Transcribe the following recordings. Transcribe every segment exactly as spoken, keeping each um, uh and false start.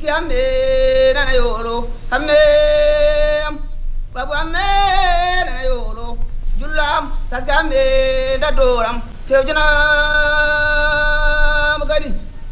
suki amme nana yolo amme babu amme nana yolo julam tasga amme dadoram fewjana magadi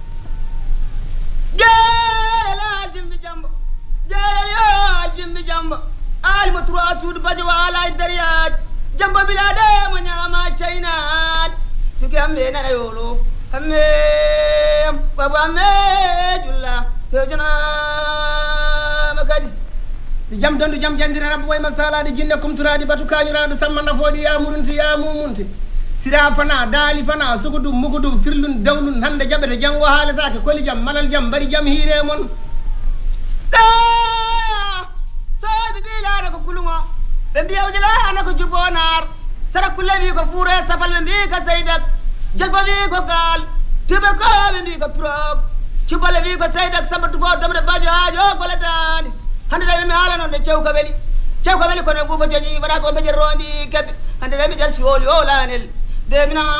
gela jimbi jambo gela jimbi jambo al matru atud bajwa ala dariyat jambo bilade mo nyama china suki amme nana yolo amme babu amme julla fewjana magadi di jam dondu jam jandira rabbu way masala di jinne kumturadi batu kalirado samma nafodi ya murunti ya mumunti sira fana dali fana sugudum mugudum firlun dawlun hande jabete jam wa halataake koli jam manal jam bari jam hiire mon da saadi bilade ko kulungo be mbiyawjala anako jubonar sara kullabi ko fure safal be mbi ka saydak jalba bi ko gal tibe ko be mbi ko prok cibale bi ko saydak sabatu fo domde bajo hajo ko latani hande dai mi hala non de cewka weli cewka weli ko ne bugo joji wada ko beje rondi kebbe hande dai mi jar si woli o lanel de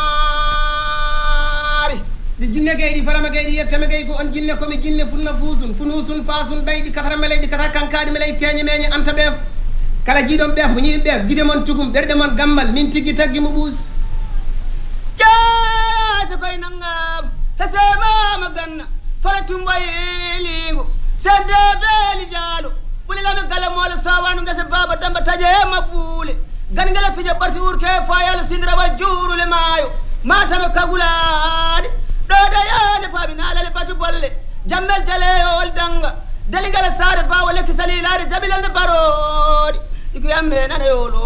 minari di jinne gay di farama gay di yettame gay ko on jinne ko mi jinne funna fusun funusun fasun dai di katara melay di katara kankadi melay teñi meñi anta bef kala jidon bef bu ñi bef gide mon tugum berde mon gambal min tigi taggi mu bus jaase koy nangam hesema maganna fala tumboy lingu sende beli jalo buli lami gala mole sawanu ngase baba tamba taje mabule gan ngala fije barti urke fayal sindra ba juru le mayo mata be kagulade do da yane pabi nala le batu bolle jammel jale ol danga deli ngala sare ba wala kisalilade jabilal de barodi iku yamme nana yolo